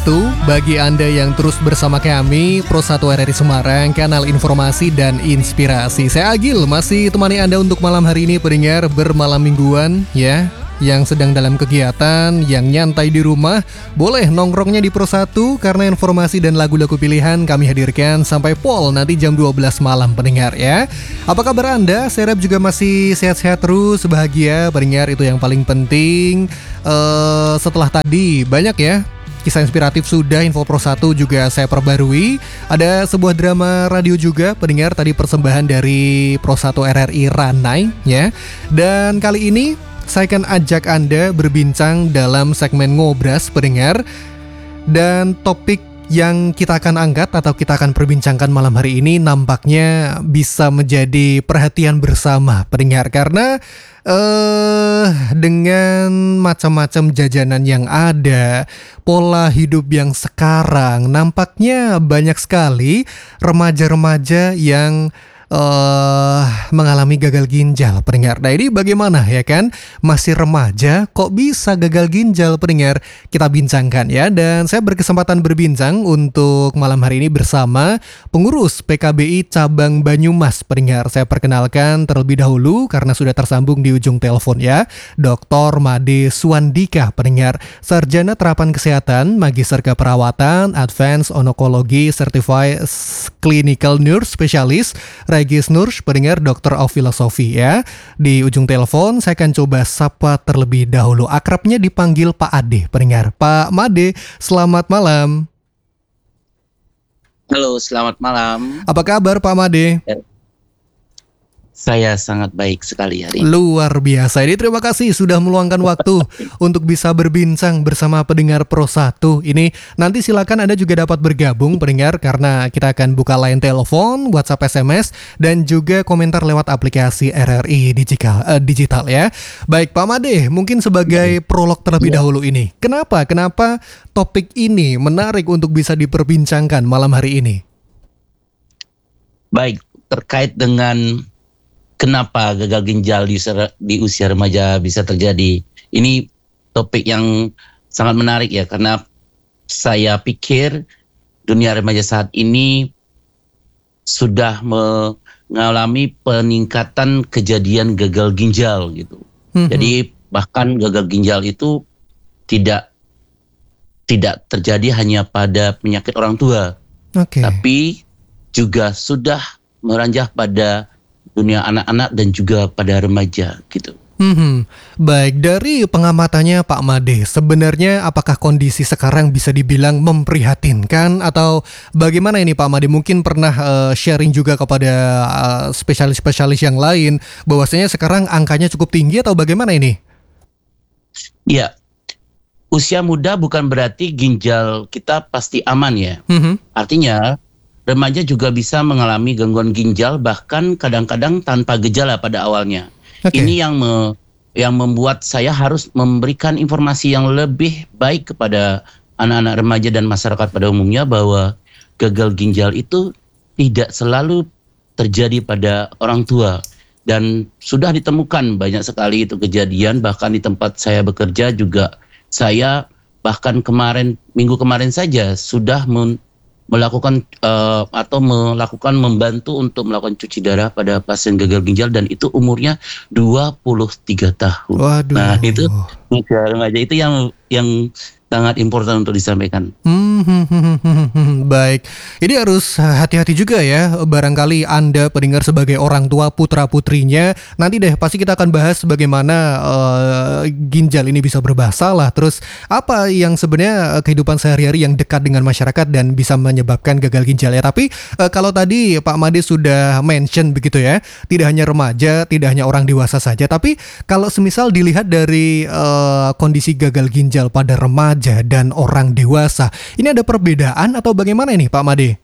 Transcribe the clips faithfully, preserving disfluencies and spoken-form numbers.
Tuh, bagi Anda yang terus bersama kami, Pro satu R R I Semarang, kanal informasi dan inspirasi. Saya Agil, masih temani Anda untuk malam hari ini, pendengar bermalam mingguan ya. Yang sedang dalam kegiatan, yang nyantai di rumah, boleh nongkrongnya di Pro satu karena informasi dan lagu-lagu pilihan kami hadirkan sampai pol nanti jam dua belas malam, pendengar ya. Apa kabar Anda? Saya harap juga masih sehat-sehat terus, bahagia, pendengar, itu yang paling penting. uh, Setelah tadi banyak ya kisah inspiratif sudah, info Pro satu juga saya perbarui. Ada sebuah drama radio juga, pendengar, tadi persembahan dari Pro satu R R I Ranai ya. Dan kali ini saya akan ajak Anda berbincang dalam segmen Ngobras, pendengar. Dan topik yang kita akan angkat atau kita akan perbincangkan malam hari ini nampaknya bisa menjadi perhatian bersama, pendengar. Karena eh dengan macam-macam jajanan yang ada, pola hidup yang sekarang, nampaknya banyak sekali remaja-remaja yang Uh, mengalami gagal ginjal, pendengar. Nah ini bagaimana ya kan? Masih remaja kok bisa gagal ginjal, pendengar? Kita bincangkan ya. Dan saya berkesempatan berbincang untuk malam hari ini bersama pengurus P K B I Cabang Banyumas, pendengar. Saya perkenalkan terlebih dahulu karena sudah tersambung di ujung telepon ya, Doktor Made Suandika, pendengar, Sarjana Terapan Kesehatan, Magister Keperawatan, Advanced Onkologi, Certified Clinical Nurse Specialist, Regis Nurse, pendengar, Doktor of Philosophy ya. Di ujung telepon saya akan coba sapa terlebih dahulu. Akrabnya dipanggil Pak Ade, pendengar. Pak Made, selamat malam. Halo, selamat malam. Apa kabar Pak Made? Saya sangat baik sekali hari ini. Luar biasa. Ini terima kasih sudah meluangkan waktu untuk bisa berbincang bersama pendengar Pro satu. Ini nanti silakan Anda juga dapat bergabung, pendengar, karena kita akan buka line telepon, WhatsApp, S M S, dan juga komentar lewat aplikasi R R I digital, uh, digital ya. Baik Pak Made, mungkin sebagai prolog terlebih ya. dahulu ini, kenapa kenapa topik ini menarik untuk bisa diperbincangkan malam hari ini? Baik, terkait dengan kenapa gagal ginjal di usia, di usia remaja bisa terjadi. Ini topik yang sangat menarik ya, karena saya pikir dunia remaja saat ini sudah mengalami peningkatan kejadian gagal ginjal gitu. Mm-hmm. Jadi bahkan gagal ginjal itu tidak tidak terjadi hanya pada penyakit orang tua, okay. tapi juga sudah meranjak pada dunia anak-anak dan juga pada remaja gitu. Hmm, baik, dari pengamatannya Pak Made, sebenarnya apakah kondisi sekarang bisa dibilang memprihatinkan atau bagaimana ini Pak Made? Mungkin pernah uh, sharing juga kepada uh, spesialis-spesialis yang lain bahwasanya sekarang angkanya cukup tinggi atau bagaimana ini? Ya, usia muda bukan berarti ginjal kita pasti aman ya. Hmm. Artinya remaja juga bisa mengalami gangguan ginjal bahkan kadang-kadang tanpa gejala pada awalnya. Okay. Ini yang me, yang membuat saya harus memberikan informasi yang lebih baik kepada anak-anak remaja dan masyarakat pada umumnya bahwa gagal ginjal itu tidak selalu terjadi pada orang tua. Dan sudah ditemukan banyak sekali itu kejadian, bahkan di tempat saya bekerja juga saya bahkan kemarin, minggu kemarin saja sudah men melakukan uh, atau melakukan membantu untuk melakukan cuci darah pada pasien gagal ginjal dan itu umurnya dua puluh tiga tahun. Waduh. Nah, itu remaja itu yang yang sangat important untuk disampaikan. Hmm, hmm, hmm, hmm, hmm, baik. Ini harus hati-hati juga ya. Barangkali Anda pendengar sebagai orang tua putra-putrinya. Nanti deh pasti kita akan bahas bagaimana uh, ginjal ini bisa bermasalah. Terus apa yang sebenarnya uh, kehidupan sehari-hari yang dekat dengan masyarakat dan bisa menyebabkan gagal ginjal ya. Tapi uh, kalau tadi Pak Made sudah mention begitu ya, tidak hanya remaja, tidak hanya orang dewasa saja. Tapi kalau semisal dilihat dari uh, kondisi gagal ginjal pada remaja dan orang dewasa, ini ada perbedaan atau bagaimana ini Pak Made?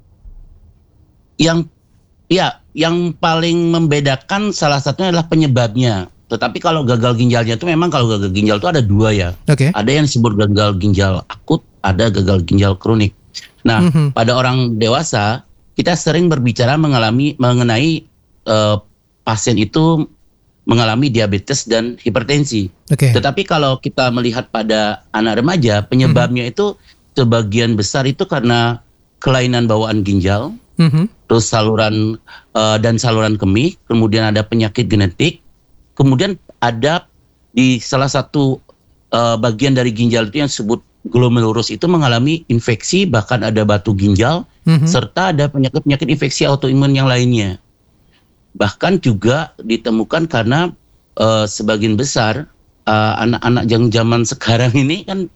Yang ya, yang paling membedakan salah satunya adalah penyebabnya. Tetapi kalau gagal ginjalnya itu memang kalau gagal ginjal itu ada dua ya. Okay. Ada yang disebut gagal ginjal akut, ada gagal ginjal kronik. Nah, mm-hmm. pada orang dewasa kita sering berbicara mengalami mengenai uh, pasien itu mengalami diabetes dan hipertensi. Okay. Tetapi kalau kita melihat pada anak remaja, penyebabnya hmm. itu sebagian besar itu karena kelainan bawaan ginjal, mm-hmm. terus saluran uh, dan saluran kemih, kemudian ada penyakit genetik, kemudian ada di salah satu uh, bagian dari ginjal itu yang disebut glomerulus itu mengalami infeksi, bahkan ada batu ginjal, mm-hmm. serta ada penyakit-penyakit infeksi autoimun yang lainnya. Bahkan juga ditemukan karena uh, sebagian besar uh, anak-anak yang zaman sekarang ini kan